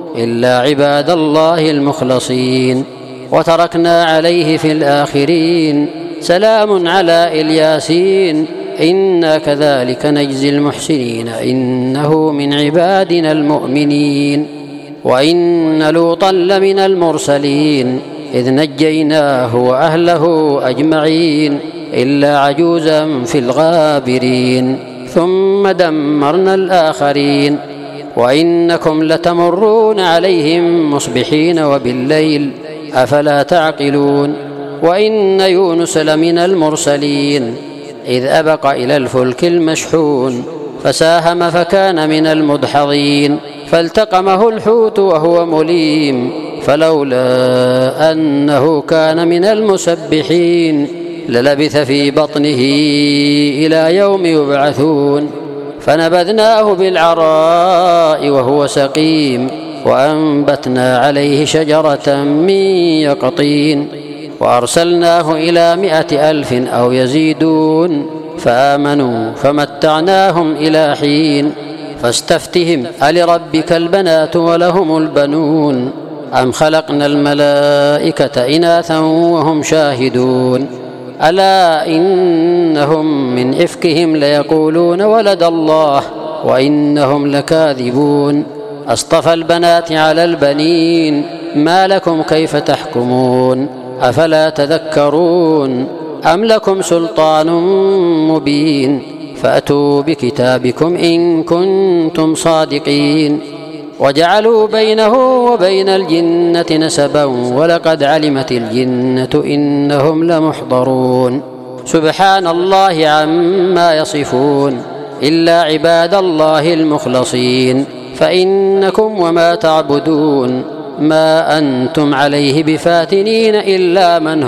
إلا عباد الله المخلصين. وتركنا عليه في الآخرين: سلام على الياسين إنا كذلك نجزي المحسنين إنه من عبادنا المؤمنين. وإن لوطا لمن المرسلين إذ نجيناه وأهله أجمعين إلا عجوزا في الغابرين ثم دمرنا الآخرين. وإنكم لتمرون عليهم مصبحين وبالليل أفلا تعقلون. وإن يونس لمن المرسلين إذ أبق إلى الفلك المشحون فساهم فكان من المدحضين فالتقمه الحوت وهو مليم فلولا أنه كان من المسبحين للبث في بطنه إلى يوم يبعثون. فنبذناه بالعراء وهو سقيم وأنبتنا عليه شجرة من يقطين وأرسلناه إلى 100,000 أو يزيدون فآمنوا فمتعناهم إلى حين. فاستفتهم ألربك البنات ولهم البنون أم خلقنا الملائكة إناثا وهم شاهدون ألا إنهم من إفكهم ليقولون ولد الله وإنهم لكاذبون. أصطفى البنات على البنين ما لكم كيف تحكمون أفلا تذكرون أم لكم سلطان مبين فأتوا بكتابكم إن كنتم صادقين. وجعلوا بينه وبين الجنة نسبا ولقد علمت الجنة إنهم لمحضرون. سبحان الله عما يصفون إلا عباد الله المخلصين فإنكم وما تعبدون ما أنتم عليه بفاتنين إلا من